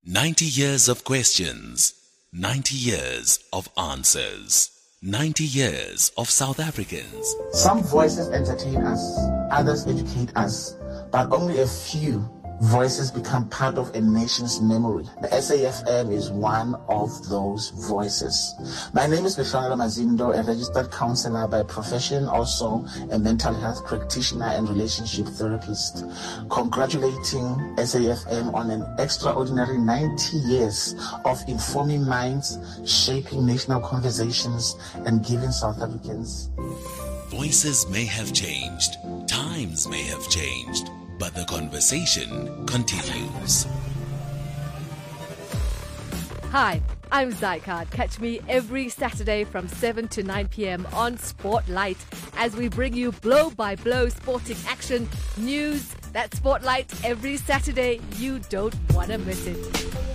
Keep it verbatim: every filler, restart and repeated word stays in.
ninety years of questions, ninety years of answers, ninety years of South Africans. Some voices entertain us, others educate us, but only a few voices become part of a nation's memory. The S A F M is one of those voices. My name is Beshwangela Mazindo, a registered counselor by profession, also a mental health practitioner and relationship therapist. Congratulating S A F M on an extraordinary ninety years of informing minds, shaping national conversations, and giving South Africans. Voices may have changed, times may have changed, but the conversation continues. Hi, I'm Zycard. Catch me every Saturday from seven to nine p.m. on Spotlight as we bring you blow-by-blow sporting action, news. That Spotlight every Saturday. You don't want to miss it.